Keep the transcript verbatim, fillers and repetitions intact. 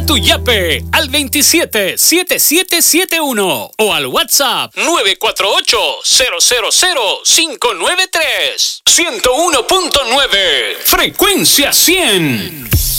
tu yape al veintisiete setenta y siete setenta y uno o al WhatsApp nueve cuatro ocho cero cero cero cinco nueve tres. ciento uno punto nueve Frecuencia cien.